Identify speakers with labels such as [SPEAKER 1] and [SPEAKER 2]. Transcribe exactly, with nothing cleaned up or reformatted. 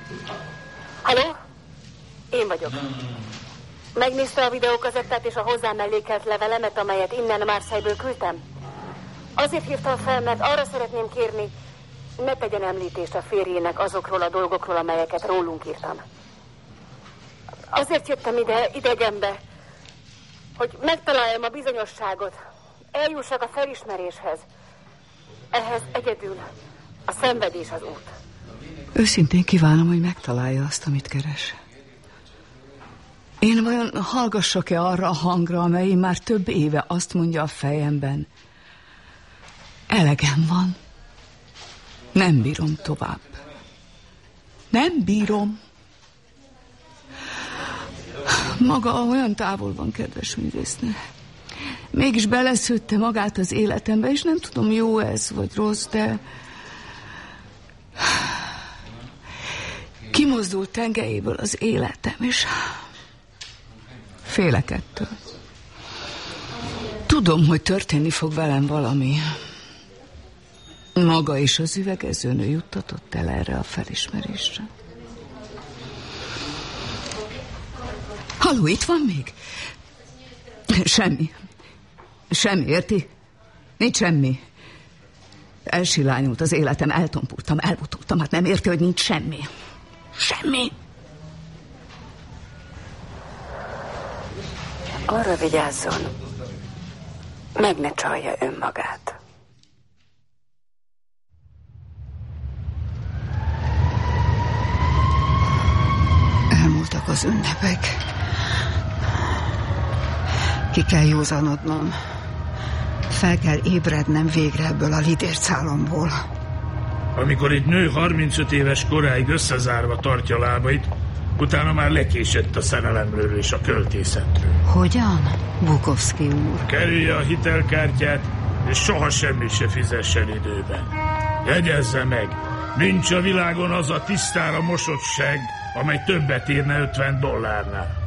[SPEAKER 1] Halló? Én vagyok. Megnézte a videókazettát és a hozzám mellékelt levelemet, amelyet innen Marseille-ből küldtem? Azért hívtam fel, mert arra szeretném kérni, ne tegyen említést a férjének azokról a dolgokról, amelyeket rólunk írtam. Azért jöttem ide, idegenbe, hogy megtaláljam a bizonyosságot, eljussak a felismeréshez. Ehhez egyedül a szenvedés az út.
[SPEAKER 2] Őszintén kívánom, hogy megtalálja azt, amit keres. Én vajon hallgassak-e arra a hangra, amely már több éve azt mondja a fejemben? Elegem van. Nem bírom tovább. Nem bírom. Maga olyan távol van, kedves művésznő. Mégis beleszőtte magát az életembe, és nem tudom, jó ez vagy rossz, de kimozdult tengelyéből az életem, és félek ettől. Tudom, hogy történni fog velem valami. Maga és az üvegezőnő juttatott el erre a felismerésre. Halló, itt van még? Semmi. Semmi, érti? Nincs semmi. Elsilányult az életem, eltompultam, elbutultam. Hát nem érti, hogy nincs semmi. Semmi.
[SPEAKER 1] Arra vigyázzon, meg ne csalja önmagát.
[SPEAKER 2] Elmúltak az ünnepek. Ki kell józanodnom. Fel kell ébrednem végre ebből a lidércálomból.
[SPEAKER 3] Amikor egy nő harmincöt éves koráig összezárva tartja lábait, utána már lekésett a szerelemről és a költészetről.
[SPEAKER 2] Hogyan, Bukowski úr?
[SPEAKER 3] Kerülje a hitelkártyát, és soha semmit se fizessen időben. Jegyezze meg, nincs a világon az a tisztára mosott segg, amely többet érne ötven dollárnál.